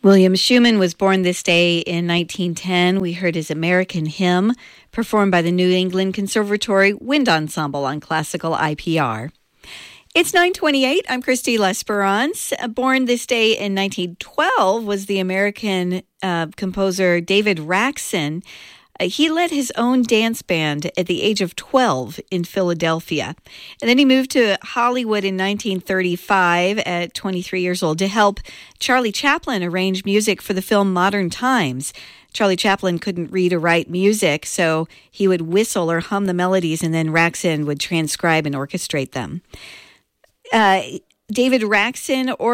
William Schumann was born this day in 1910. We heard his American Hymn, performed by the New England Conservatory Wind Ensemble on classical IPR. It's 9:28. I'm Christy L'Esperance. Born this day in 1912 was the American composer David Raksin. He led his own dance band at the age of 12 in Philadelphia. And then he moved to Hollywood in 1935 at 23 years old to help Charlie Chaplin arrange music for the film Modern Times. Charlie Chaplin couldn't read or write music, so he would whistle or hum the melodies, and then Raksin would transcribe and orchestrate them. David Raksin